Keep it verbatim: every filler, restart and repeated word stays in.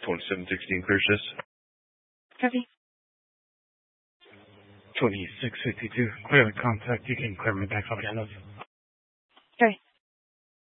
twenty-seven sixteen, clear this. Copy. twenty-six fifty-two, clear the contact. You can clear me back up again.